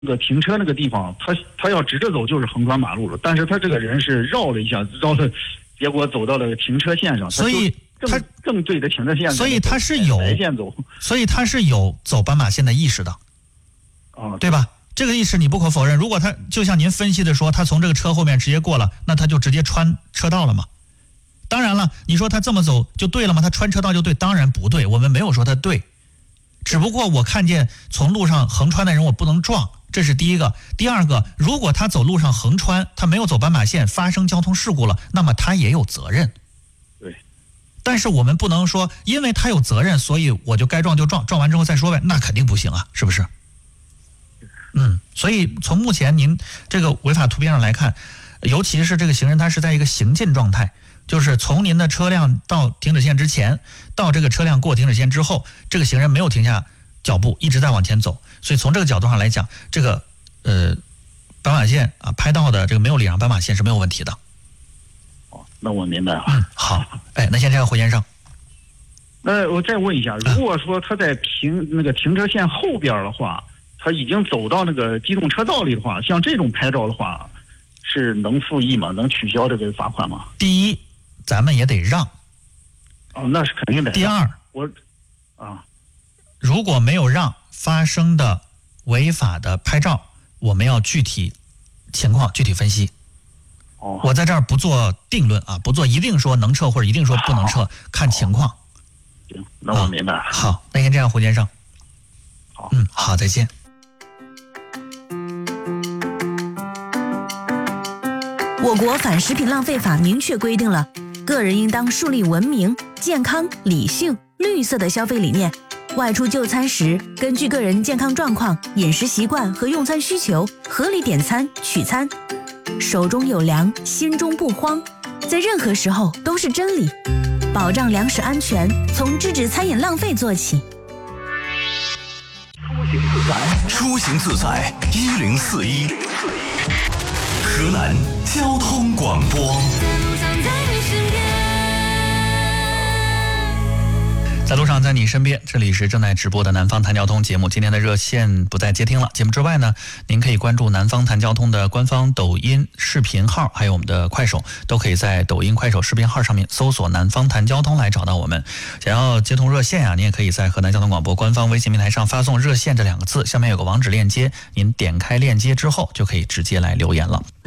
那个停车那个地方，他要直着走就是横穿马路了，但是他这个人是绕了一下，结果走到了停车线上， 所以他正对着停车线， 所以他是有白线走， 所以他是有走斑马线的意识的，对吧？这个意识你不可否认。如果他就像您分析的说，他从这个车后面直接过了，那他就直接穿车道了嘛？当然了，你说他这么走就对了吗？他穿车道就对？当然不对，我们没有说他对，只不过我看见从路上横穿的人我不能撞，这是第一个。第二个，如果他走路上横穿，他没有走斑马线，发生交通事故了，那么他也有责任。 对。 但是我们不能说因为他有责任，所以我就该撞就撞，撞完之后再说呗，那肯定不行啊，是不是？所以从目前您这个违法图片上来看，尤其是这个行人他是在一个行进状态，就是从您的车辆到停止线之前，到这个车辆过停止线之后，这个行人没有停下脚步，一直在往前走。所以从这个角度上来讲，这个斑马线啊拍到的这个没有礼让斑马线是没有问题的。 那我明白了。 好，那现在要胡先生， 那我再问一下，如果说他在那个停车线后边的话，他已经走到那个机动车道里的话，像这种拍照的话，是能复议吗？能取消这个罚款吗？ 第一，咱们也得让。 那是肯定的。 第二，如果没有让，发生的违法的拍照，我们要具体情况具体分析。我在这儿不做定论啊，不做一定说能撤或者一定说不能撤，看情况。 行，那我明白了。 好，那先这样，胡先生。好，再见。 我国反食品浪费法明确规定了，个人应当树立文明、健康、理性、绿色的消费理念。外出就餐时，根据个人健康状况、饮食习惯和用餐需求，合理点餐、取餐。手中有粮，心中不慌，在任何时候都是真理。保障粮食安全，从制止餐饮浪费做起。 出行自在1041，河南交通广播。 在路上，在你身边，这里是正在直播的南方谈交通节目。今天的热线不再接听了。节目之外呢，您可以关注南方谈交通的官方抖音视频号，还有我们的快手，都可以在抖音、快手视频号上面搜索南方谈交通来找到我们。想要接通热线啊，您也可以在河南交通广播官方微信平台上发送热线这2个字，下面有个网址链接，您点开链接之后就可以直接来留言了。